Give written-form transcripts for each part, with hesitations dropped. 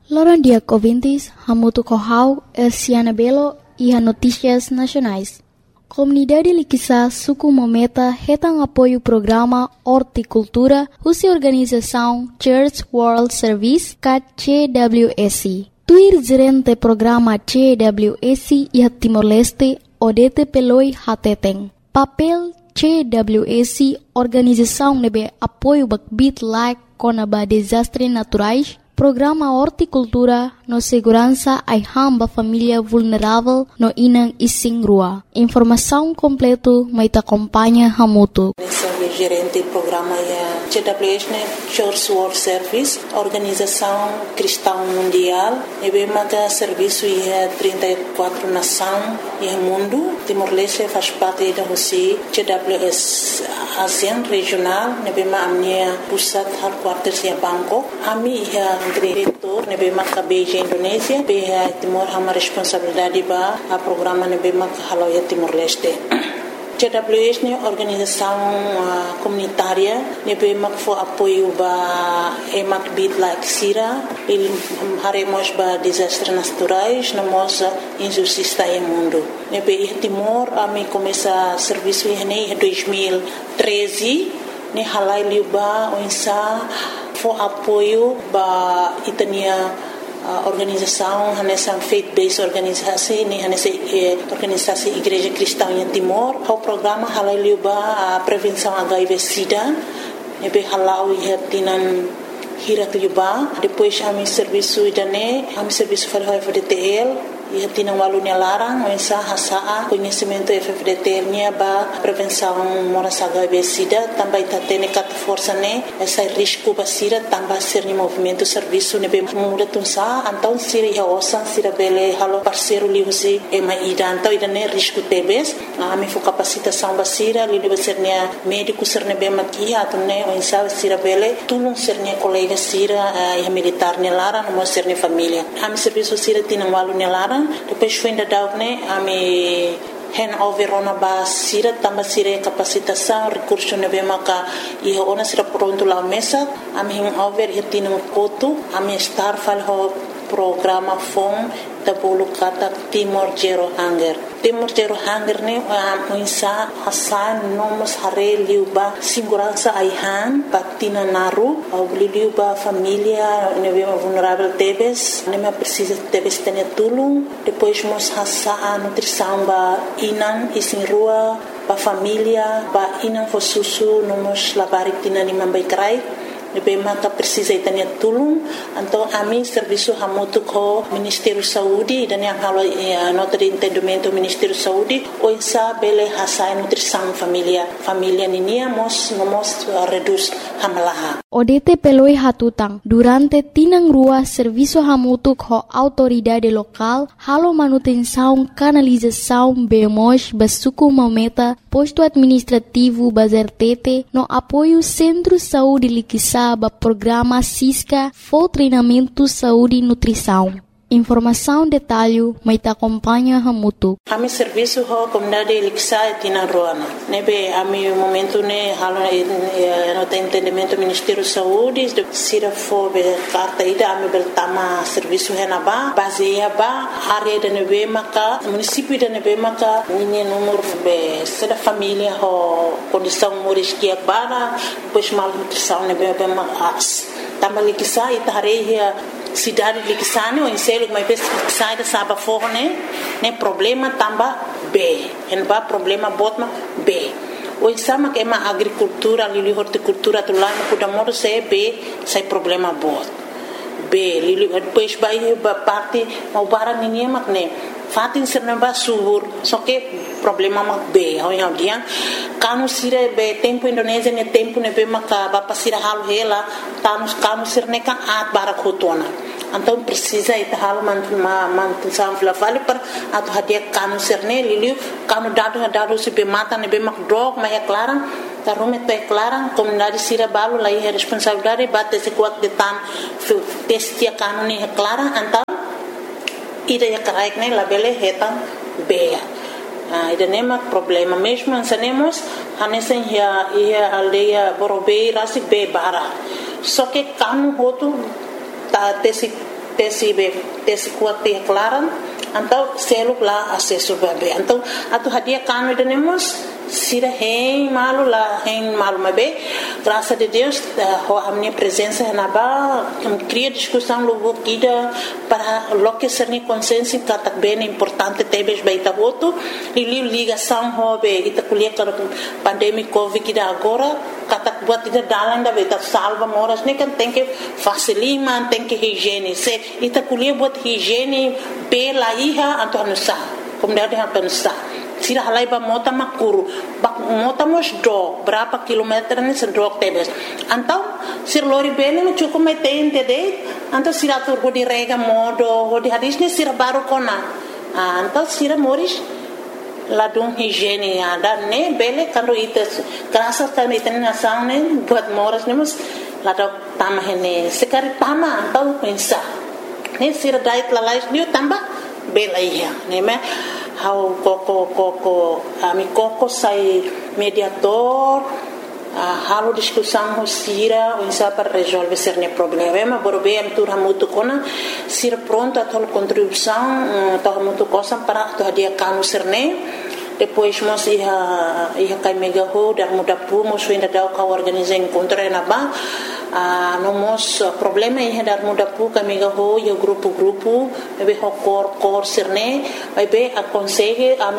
Loran dia ouvintes, Hamutu Kohau, Elsiana Belo e a Notícias Nacionais. Comunidade Liquiçá Suku Mometa retam apoio o programa Horticultura, cuja organização Church World Service, CWS. Tuir gerente programa CWS e Timor-Leste, Odete Peloi Hateteng. Papel CWS, organização nebe apoio bakbit like conaba desastres naturais, programa Horticultura no segurança ai hamba família vulnerável no inang ising rua. Informação completo mai te acompanha Hamutu. Gerente do programa CWS, Church World Service, Organização Cristã Mundial, e bem que serviço é 34 nações e mundo. Timor-Leste faz parte da Rússia, CWS ASEAN regional, e bem a minha pusat headquarters em Bangkok. A minha diretor, e bem que Beijing Indonésia, bem Timor uma responsabilidade para o programa e bem que halo Timor-Leste. CWS é uma organização comunitária que foi apoio para emak bit like sira, ele haremos para desastres naturais, nós injustiça no mundo. Nebe Timor a mim começa serviço em 2013, ne halai liuba onsa foi apoio para itania organização, nessa faith-based organização, nessa organização Igreja Cristã em Timor, o programa halal liuba a prevenção HIV/SIDA, nebe halal ia tinan hirat liuba, depois a mi serviço idane, a mi serviço para o FDTL, ia tinan walunya larang, mensa hasa conhecimento FDTL nya ba prevenção moras HIV/SIDA, também tá tendo cat força né, essa risco ba SIDA, também ser ni movimento serviço nebe muda tunsa, então sira ia osan sira bele halo parceiro li husi ida, então idane risco tebes, a mi fo capacitação ba sira, li ba ser nia médico ser nebe makia, atune mensa sira bele tulung ser nia colega sira ia militar nia larang, mo ser nia família. A mi serviço sira tinan walunya larang, depois foi ainda daune a me handover ona ba sira tamba sira capacitação recurso nebe maka e ona sira pronto lá mesa a me handover e tino koto a me star fal ho programa fom da bolo kata Timor Zero Hunger. Timor Zero Hunger ne muinsa hasan nomos hare liuba segurança aihan patina naru au liuba família nebe vulnerável tebes nebe precisa tebes ter tulung depois mos hasa a nutrição ba inan isin rua ba família ba inan fo susu nomos labarik tina ni mambai krai nebe maka precisa itania tulung então a mim serviço hamutu ko Ministério Saúde dan yang halo nota de entendimento Ministério Saúde o insa bele hasa nutrição família ninia mos reduz hamalaha. Odete peloi hatutang durante tinang rua serviço hamutu ko autoridade local halo manutenção canalização bemos basuku mometa posto administrativo bazertete no apoio Centro Saúde Liquiçá ba programa Cisca for treinamento saúde e nutrição. Informação detalhe mai te acompanha Hamutu. A mi serviço ho comunidade Liquiçá tina roana. Nebe a mi momento ne halo no entendimento Ministério Saúde sira fo be carta ida a mi beltama serviço henaba baseia ba área de nebe maka município de nebe maka ninha número be seda família ho condição moriskia bara pois mal nutrição nebe be mas tama Liquiçá itareia cidade Liquiçá o enselo mas sai da saba forne né problema tamba B en ba problema botma B o insama que é uma agricultura lili horticultura tu lá no kuda modo se B sai problema bot B lili depois vai parte mau bara ninguém mak ne fatin serna ba subur só que problema mak B ao dia kanu sire be tempo Indonésia ne tempo ne be maka ba pasira halu hela kanu sirne ka at bara khotona então precisa ita hal mantenção vale para atu hadia kanu serne liliu kanu dado se be mata ne be mak drog mas é clara tarume é clara comunidade sira balu lá é responsabilidade bate se kuat de tan testia kanu ne é clara então ida é correct ne labele hetan beia ida nema problema mesmo ensinemos hanesen ia aldeia borobei rasi be bara só que kanu hotu ta tesi tesi kuat te klaran então selo lá acesso bebê então atu hadia kanu denemos sira hein malu mabe graças a Deus a minha presença na ba cria discussão logo ida para loque ser ni consciência que tá bem importante tebes baita voto e ligação hobe ita colher pandemia covid ida agora kata buat ida dalan da beta salva moras ne kan tem que facilima tem que higiene se ita colher buat higiene pela iha anto anusa como deve anusa sira halai ba mota makuru mota mos do berapa kilometer ni sedok tebes antau sir lori bene no cukup metente de antau sira tur go di rega modo go di hadis ni sira baru kona antau sira moris ladung higiene ada ne bele kando ites krasa kan iten na saune buat moras nemos ladok tamahene sekari tama antau pensa ne sira dait lalais ni tambah bela iya ne me how koko ami koko sai mediator halo discussão sira insa para resolver certo problema borbe am tur hamutu kona sira pronto a tol contribuição to hamutu cosa para to dia kanu cerne depois mos ia kai mega ho dar muda pu mos ainda dau ka organizar encontro na ba no mos problema ia dar muda pu ka mega ho ia grupo be ho cor cerne vai be aconselhe a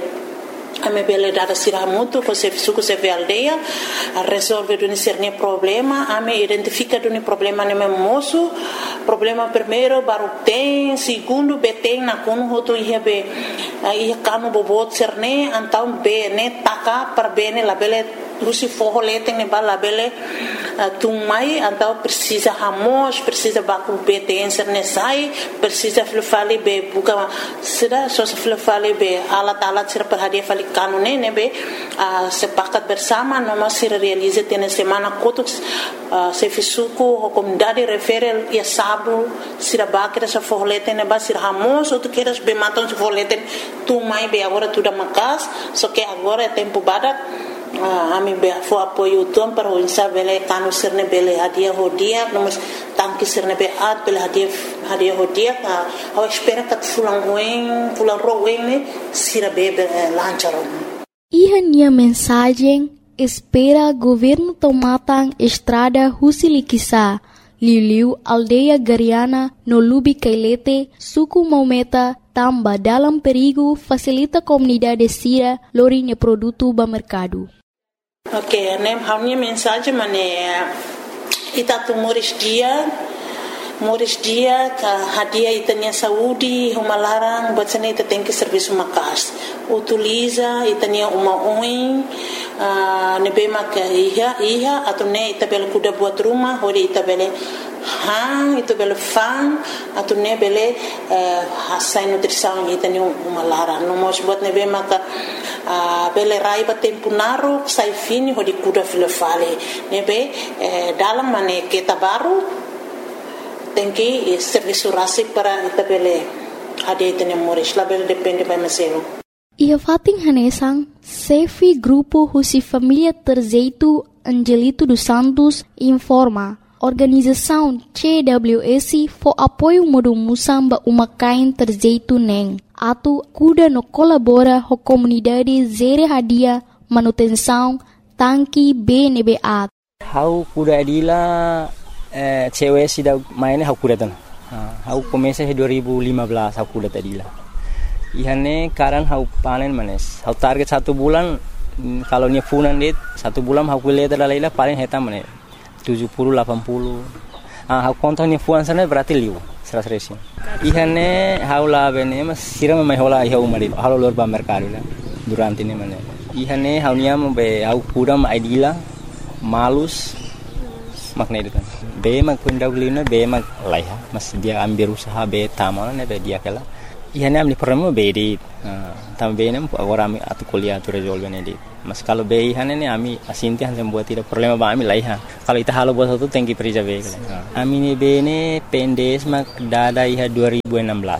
me bele dada sira muito com se suco se aldeia a resolver do cerne problema a me identifica do problema no meu moço problema primeiro barutém segundo betém na kono hoto ia be ia kanu bobot cerne então be ne taka para bene la bele lusi forro letem ne bala bele tumai então precisa ramos precisa baku betém cerne sai precisa fale be buka sira só se fale be ala tala sira para dia fale kanu ne be sepakat bersama noma sira realiza tena semana kotuk se fisuku comunidade refere ia sabu sira bakira sa forro letem ne ba sira ramos outro queiras be matam se forro letem tumai be agora tudo makas só que agora é tempo badak ami be fo apoio tom para o insa bele kanu serne bele hadia hodia nomos tanki serne be at bele hadia hodia a espera que fulan roen ne sira be lancharon Minha mensagem espera governo tomatang estrada Husilikisa Liliu aldeia Gariana no Lubi Kailete suku Maumeta tamba dalam perigo facilita comunidade sira lorinha produto ba mercado. Ok, nem a minha mensagem itatu Moris dia ka hadia itania saúde uma larang buat sana ita tem que serviço makas utiliza itania uma oin nebe maka iha atau ne ita bel kuda buat rumah hori ita bele ita bele fan atau ne bele hasai nutrição itania uma larang no mos buat nebe maka bele raiba tempo naru sai fini hori kuda filefale nebe dalam mane kita baru tem que serviço rasi para itabele ada itene moris label depende para meselo ia fating hanesang sefi grupo husi família terzeito Angelito dos Santos informa organização CWS for apoio modo musamba uma kain terzeito neng atu kuda no colabora ho comunidade zere hadia manutenção tanki BNBA how kuda adila cewek sudah mainnya aku datang. Aku komesa 2015 aku datang tadi lah. Ihane karan aku panen manes. Aku target 1 bulan kalau nya funan dit 1 bulan aku lihat adalah paling hetam manes 70-80. Aku kontak nya funan sana berarti liu 100. Ihane aku lah bene mas siram mai hola iha umari. Halo luar ba mercado lah durante ini manes. Ihane aku nya be aku kuram idila malus makna itu kan. Be mag pundaglina be mag laiha mas dia ambil usaha be tamal ne be dia kala ihane amni problema be di tam be nem agora ami atu kuliah tu resolve ne di mas kalau be ihane ne ami asinti han buat tidak problema ba ami laiha kalau ita halo buat satu tengki perija be kala ami ne be ne pendes mag dada iha 2016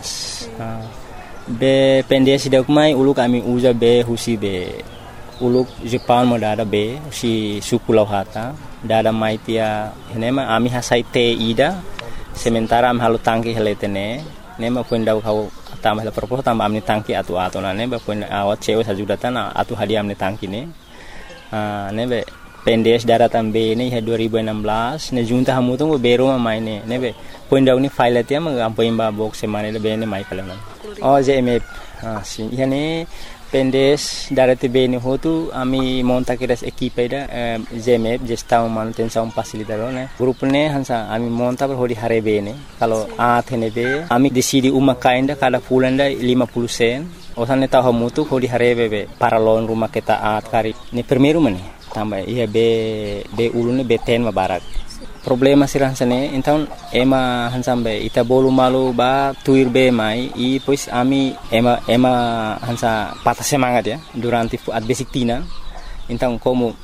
be pendes dak mai uluk ami uza be husi be uluk Jepang mo dada be si suku lauhata dada maitia henema ami hasai te ida sementara am halu tangki heletene ne ma pun dau kau tambah la propos tambah amni tangki atu na ne ba pun awat cewe sajuda tan atu hadiah amni tangki ne ne be pendes daratan be ne 2016 ne junta hamu tu bero ma mai ne be pun dau ni file tia ma ampo imba box semane le be ne mai kala oh JMF si yani pendes darati be ne hotu ami monta kiras equipe da JMF gestão manutenção facilitador ne grupo ne hansa ami monta per hodi hare be ne kalau athene be ami decidi uma kainda kada pulanda 50 sen osane tahu hamu tu hodi hare be para lon rumah kita at kari ne primeiro mane tambah iya be ulune be ten mabarak problema sirah sane então ema hansambe ita bolu malu ba tuir be mai e pois ami ema hansa patah semangat ya durante at basic tina então como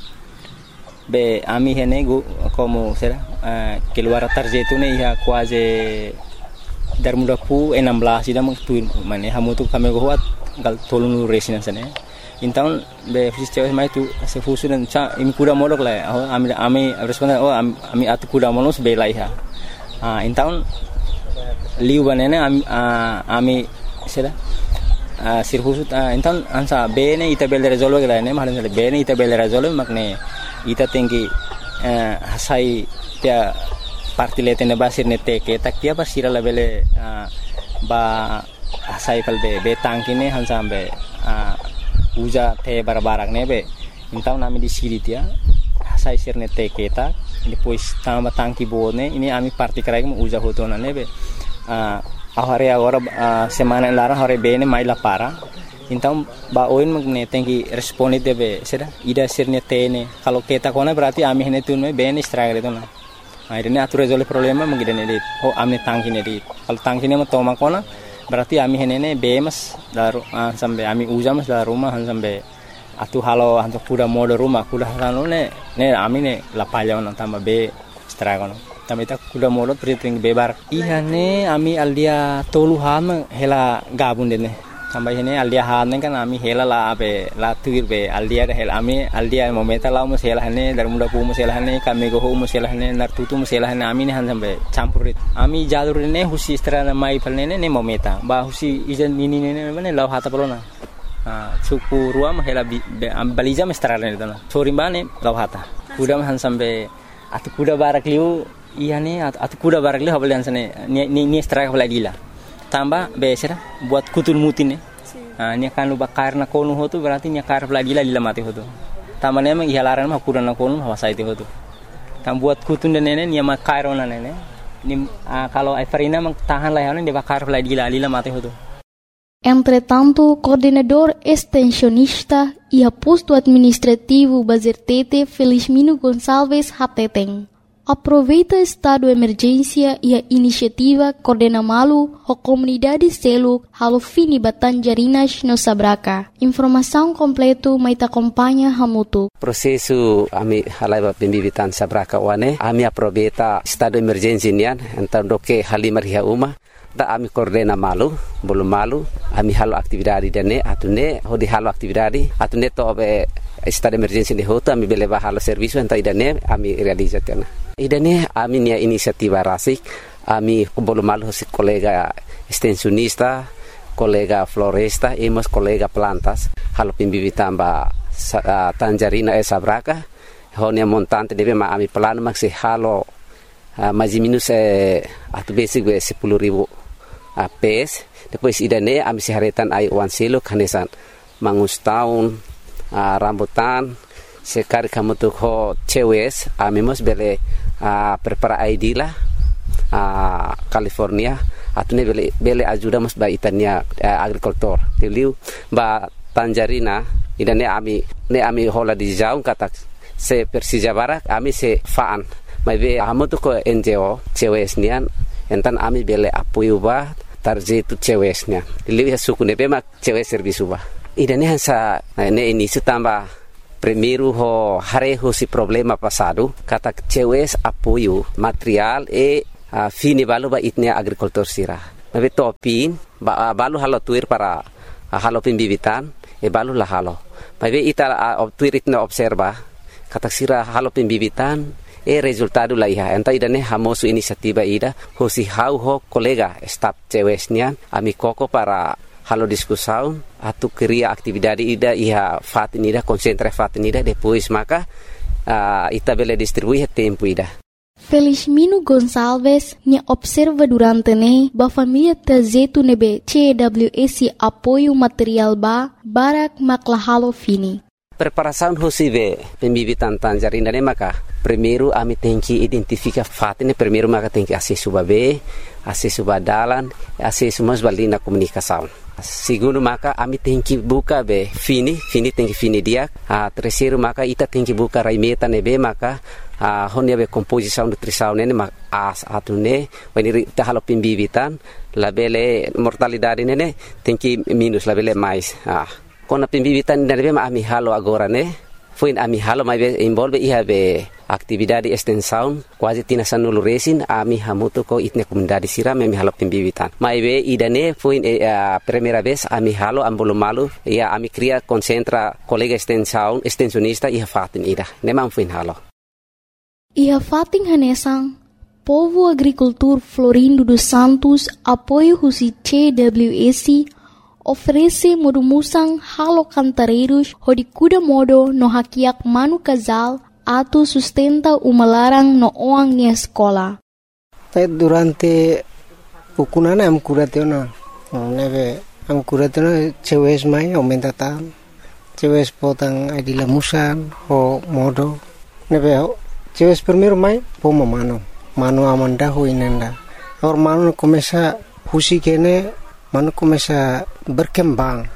be ami hene como será keluar tarjeta ne ia quase dar muda pu 16 ida tuir mane hamu tu kami goat gal tolunu resina sane então be fiz mais tu se fusu dan imi kuda molok la ami responda ami atu kuda molos be lai ha então liu banene ami sera sir fusu então ansa be ne ita bel resolve la ne mahalan be ne ita bel resolve makne ita tinggi hasai tia parti letene basir ne teke tak tia basira la bele ba hasai kal be tangkine hansa be uja te barbarak nebe então nami di siri dia sai sirne te keta depois tama tangki bone ini ami parti krai mo uja hotona nebe ahare agora semana lara hore bene mai la para então ba oin magne tenki responde debe sera ida sirne tene kalau keta kona berarti ami hene tunme bene struggle itu na akhirnya atur resolve problema mengidane dit ami tangki ne dit kalau tangki ne mo toma kona berarti ami henene bemas daru sampai ami ujamas da rumah sampai atu halo hantu kuda mode rumah kuda halo ne ami ne la palya on tamba be stragon tamba ita kuda mode priting bebar ihane ami aldia tolu ham hela gabun dene tamba hene aldia han kan ami hela la be la tuir be aldia hela ami aldia momenta la mus hela hane dar muda pu mus hela hane kami go mus hela hane nar tutu mus hela hane ami ne han sampai campurit ami jalur ne husi strana mai palne ne momenta ba husi ijan nini ne mane law hata pelona suku ruam hela baliza mestrana ne dana sorimbane law hata kuda han sampai atu kuda barak liu ihane atu kuda barak liu habalian sane ni strike hola dila tambah besera buat kutul mutin nya kan luba karna konu hotu berarti nya kar lagi la mati hotu tamane memang ihalaran mah kurana konu hawasa itu hotu tam buat kutun dan nene nya makarona nene ni kalau Everina mang tahan lah yana de bakar lagi la mati hotu. Entretanto, coordenador extensionista e posto administrativo Bazertete Felizmino Gonçalves Hateteng aproveita estado de emergência e a iniciativa coordena malu a comunidade selo halo fini Batanjarinas no Sabraca. Informação completo mai acompanha hamutu. Prosesu ami halai pembibitan Sabraca wane ami aproveita estado de emergência nian então doke halimar hia uma da ami coordena malu belum malu ami halo aktividade dane atune hodi halo aktividade atune to be estado de emergência de hoto ami beleba halo serviço então idane ami realizatena idane ami nia inisiativa rasik ami belum malu si kolega extensionista kolega floresta emos kolega plantas halo pembibitan ba Tanjarina Sabraca honia montante debe ma ami plano maksi halo mais minus atu basic 10.000 PS depois idane ami siharetan ai wan selo kanesan mangus tahun rambutan sekali kamu tuh ho cewes ami mos bele prepara ID lah California atune bele ajuda mos ba itania agricultor tiliu ba Tanjarina idane ami hola di jauh kata se Persija Barak ami se faan mai be amu tu ko NGO cewes nian entan ami bele apoio ba tarje tu cewes nian liu suku ne be mak cewes servisu ba idane hansa ne ini tamba primeiro ho hare ho si problema passado kata cewes apoio material fini balu ba itnia agricultor sira mai topin ba balu halo tuir para halo pembibitan balu la halo mai be ita tuir itna observa kata sira halo pembibitan resultado la iha enta idane hamosu inisiativa ida hosi hau ho kolega staf cewesnian ami koko para halo discussão atu cria atividade ida iha fatin ida concentra fatin ida depois maka ita bele distribui tempo ida. Felizmino Gonçalves nya observa durante ne ba família tazetu nebe CWS apoio material ba barak maklahalo fini. Preparação hosive pembibitan tanjarinda ne maka primeiro ami tem que identificar fatin primeiro maka tem que acesso babe acesso badalan acesso mas balina comunicação. Segundo maka ami tem que buka be fini tem que fini dia. Terceiro maka ita tem que buka raimeta nebe maka honia be composição nutrição nene atune when ita halo pembibitan labele mortalidade nene tem que minus labele mais. Kona pembibitan nebe ma ami halo agora ne foi ami halo mai be envolve iha be atividade extensão quase tina sanulu resin ami hamuto ko itne comunidade sira me halo pembibitan mai be idane foi primeira vez ami halo ambolo malu ia ami cria concentra colega extensão extensionista iha fatin ida ne man foi halo iha fatin hanesang Povo Agricultor Florindo dos Santos apoio husi CWS oferece modumusang halo cantareiros hodikuda modo no hakiak manu casal atu sustenta umalarang no oang ni escola. Durante pukunana am kuratena neve am kuratena cewes mai aumenta tam cewes potang adila musan ho modo neve cewes primero mai poma mano amanda ho inenda or mano começa husi kene mano começa berkembang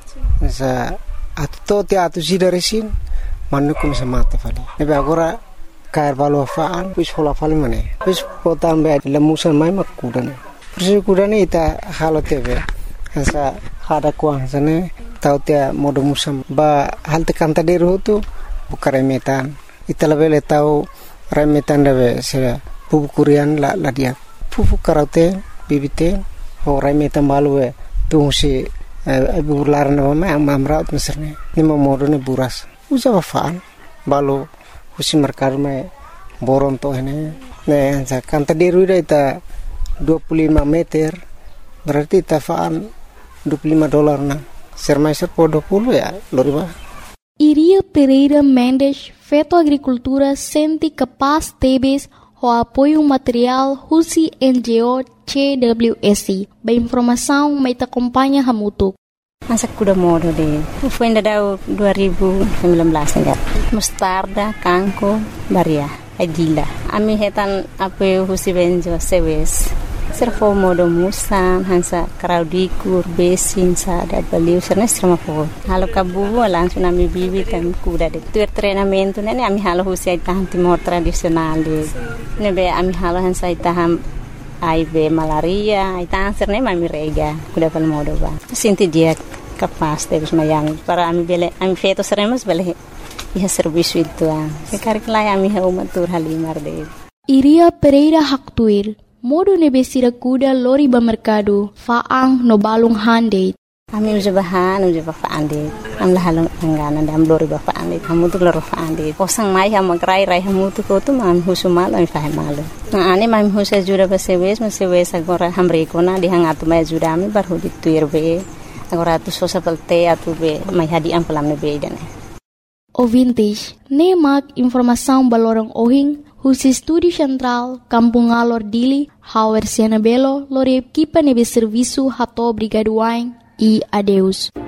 sa atu atu sidaresin mano começa mate fali nebe agora cair valo faan pus hola fali mane pus potam be lemusan mai makudan persi kudane ita halo tebe sa hada kuang sane tau tia modo musam ba halte kanta deru tu bukare metan ita lebele tau remetan debe se pupu kurian la dia pupu karate bibite ho remetan balwe tu si bular na ma amraut meserne ni modo ne buras usa faan balo husi merkar me boron to ne sa kanta deru ita 25 meter berarti tafaan $25 na sermaiser po 20 ya loriba. Iria Pereira Mendes feto agricultura sente capaz tebes o apoio material husi NGO CWS. Ba informação mai ta acompanha hamutuk. Masa kuda modo de foi ainda dau 2019 enggak mustarda kangko baria adila ami hetan apoio husi benjo sewes servo modo musan hansa kraudikur besin sa da baliu serna strama po halo kabu langsung ami bibi tan kuda de tu treinamento nene ami halo husi tahan timor tradisional de nebe ami halo hansa taham aibe malaria ita serne mami rega kuda pal modo ba sinti dia capaz de mayang para ami bele ami feto seremos bele iha serviço itu sekarang lai ami ha umatur halimar de Iria Pereira Haktuir modo nebesira kuda lori ba mercado faang no balung hande ami uja faande am la halong angana dam lori ba faande hamu tu loro faande posang mai ha magrai rai hamu tu ko tu mam husumal ami fa malo na ane mam husa jura ba sewes agora hamre ko na di hangatu mai jura ami bar hudi tuir be agora tu sosa pelte atu be mai hadi am pelam ne be dane ouvintes nemak informação balorong ohing husi Estúdio Central, Kampung Alor Dili, Hauer Siana Belo, Lore Kipa Nebe Serviço Hato Brigaduain e adeus.